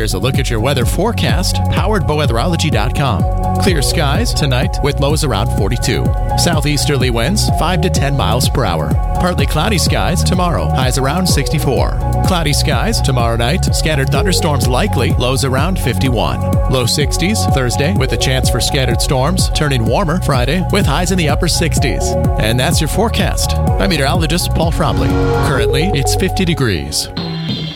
Here's a look at your weather forecast, powered by weatherology.com. Clear skies tonight with lows around 42. Southeasterly winds 5 to 10 miles per hour. Partly cloudy skies tomorrow, highs around 64. Cloudy skies tomorrow night, scattered thunderstorms likely, lows around 51. Low 60s Thursday with a chance for scattered storms, turning warmer Friday with highs in the upper 60s. And that's your forecast. I'm meteorologist Paul Frobley. Currently, it's 50 degrees.